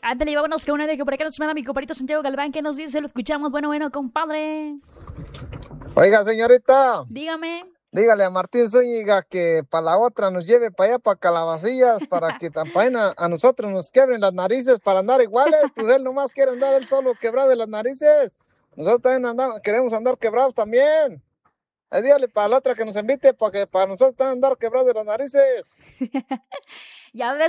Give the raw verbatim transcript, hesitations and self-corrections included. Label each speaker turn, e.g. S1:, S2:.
S1: Ándale, vámonos con una de que por acá nos manda mi compadrito Santiago Galván. ¿Qué nos dice? Lo escuchamos. Bueno, bueno, compadre.
S2: Oiga, señorita,
S1: Dígame.
S2: dígale a Martín Zúñiga que para la otra nos lleve para allá, para Calabacillas, para que también a, a nosotros nos quebren las narices para andar iguales. Pues él nomás quiere andar él solo quebrado de las narices. Nosotros también andamos, queremos andar quebrados también. Ahí dígale para la otra que nos invite para que para nosotros también andar quebrados de las narices.
S1: Ya ves.